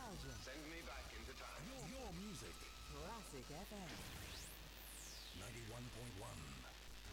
Nostalgia. Send me back into time. Your music. Classic FM. 91.1.